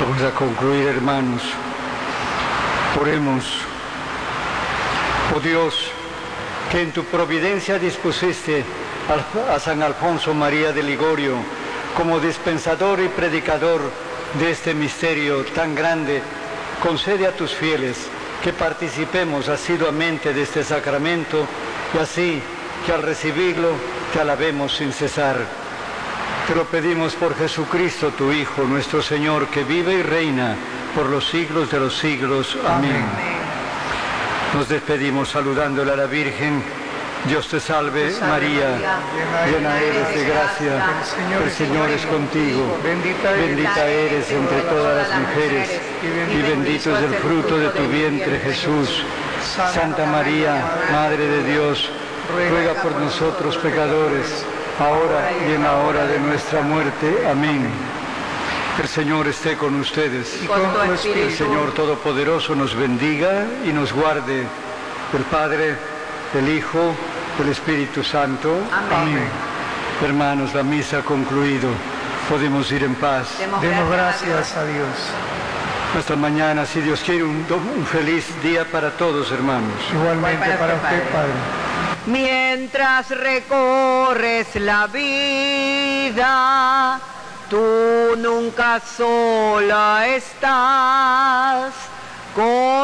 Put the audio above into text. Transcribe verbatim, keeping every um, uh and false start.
Vamos a concluir, hermanos. Oremos. Oh Dios, que en tu providencia dispusiste a San Alfonso María de Ligorio como dispensador y predicador de este misterio tan grande, concede a tus fieles que participemos asiduamente de este sacramento y así que al recibirlo te alabemos sin cesar. Te lo pedimos por Jesucristo, tu Hijo, nuestro Señor, que vive y reina por los siglos de los siglos. Amén. Amén. Nos despedimos saludándole a la Virgen. Dios te salve, te salve María, María, llena eres de gracia, el Señor, el Señor es contigo, bendita, bendita eres entre todas las mujeres, y bendito es el fruto de tu vientre, Jesús. Santa María, Madre de Dios, ruega por nosotros pecadores, ahora y en la hora de nuestra muerte. Amén. El Señor esté con ustedes. Y con tu espíritu. El Señor Todopoderoso nos bendiga y nos guarde. El Padre, el Hijo, el Espíritu Santo. Amén. Amén. Hermanos, la misa ha concluido. Podemos ir en paz. Demos, Demos gracias, gracias a Dios. Hasta mañana, si Dios quiere, un, un feliz día para todos, hermanos. Igualmente para, para usted, Padre. Mientras recorres la vida, tú nunca sola estás. Con